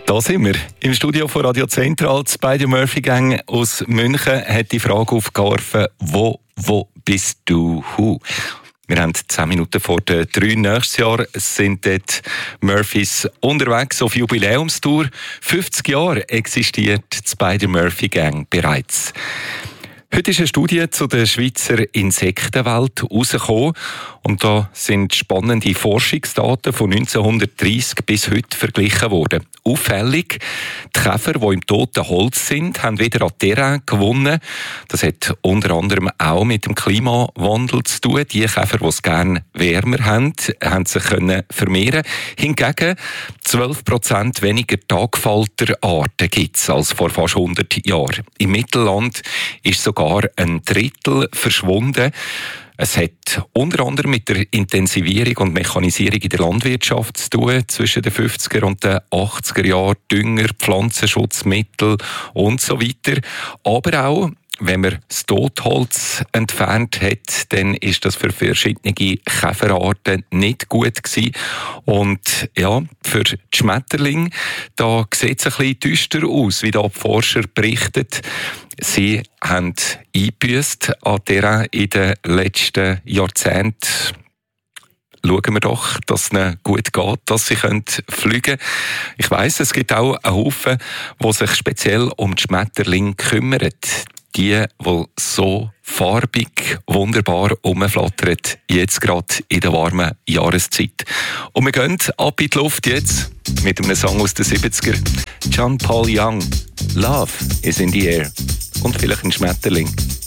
Da sind wir. Im Studio von Radio Zentral. Die Spider-Murphy-Gang aus München hat die Frage aufgeworfen, wo bist du? Wir haben 10 Minuten vor der 3. Nächstes Jahr sind dort Murphys unterwegs auf Jubiläumstour. 50 Jahre existiert die Spider-Murphy-Gang bereits. Heute ist eine Studie zu der Schweizer Insektenwelt herausgekommen. Und da sind spannende Forschungsdaten von 1930 bis heute verglichen worden. Auffällig, die Käfer, die im toten Holz sind, haben wieder an Terrain gewonnen. Das hat unter anderem auch mit dem Klimawandel zu tun. Die Käfer, die es gerne wärmer haben sich vermehren. Hingegen 12% weniger Tagfalterarten gibt es als vor fast 100 Jahren. Im Mittelland ist sogar ein Drittel verschwunden. Es hat unter anderem mit der Intensivierung und Mechanisierung in der Landwirtschaft zu tun, zwischen den 50er und den 80er Jahren, Dünger, Pflanzenschutzmittel und so weiter. Aber auch, wenn man das Totholz entfernt hat, dann ist das für verschiedene Käferarten nicht gut gewesen. Und ja, für die Schmetterlinge, da sieht es ein bisschen düster aus, wie da die Forscher berichten. Sie haben eingebüsst an Terrain in den letzten Jahrzehnten. Schauen wir doch, dass es ihnen gut geht, dass sie fliegen können. Ich weiss, es gibt auch einen Haufen, die sich speziell um die Schmetterlinge kümmern. Die so farbig, wunderbar rumflattern, jetzt gerade in der warmen Jahreszeit. Und wir gehen ab in die Luft jetzt mit einem Song aus den 70er. John Paul Young, Love is in the air. Und vielleicht ein Schmetterling.